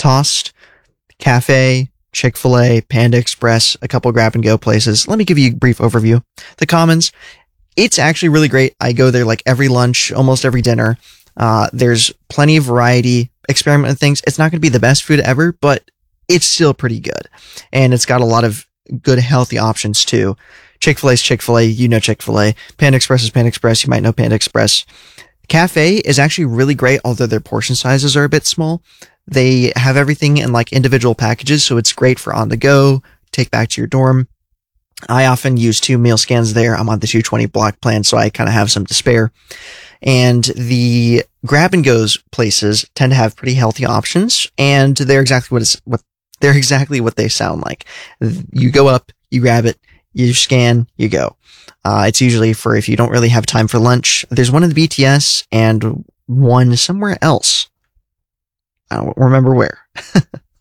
Tossed, Cafe, Chick-fil-A, Panda Express, a couple grab and go places. Let me give you a brief overview. The Commons, it's actually really great. I go there like every lunch, almost every dinner. There's plenty of variety, experiment with things. It's not going to be the best food ever, but it's still pretty good. And it's got a lot of good, healthy options too. Chick-fil-A is Chick-fil-A. You know Chick-fil-A. Panda Express is Panda Express. You might know Panda Express. Cafe is actually really great, although their portion sizes are a bit small. They have everything in like individual packages, so it's great for on the go, take back to your dorm. I often use 2 meal scans there. I'm on the 220 block plan, so I kind of have some to spare. And the grab and goes places tend to have pretty healthy options, and they're exactly what they sound like. You go up, you grab it, you scan, you go. It's usually for if you don't really have time for lunch. There's one in the BTS and one somewhere else. I don't remember where.